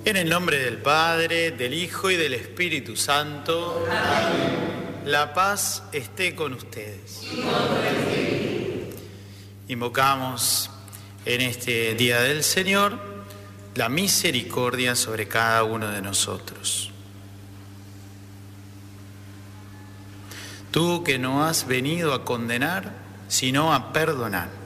En el nombre del Padre, del Hijo y del Espíritu Santo. Amén. La paz esté con ustedes. Y con tu espíritu. Invocamos en este Día del Señor la misericordia sobre cada uno de nosotros. Tú que no has venido a condenar, sino a perdonar.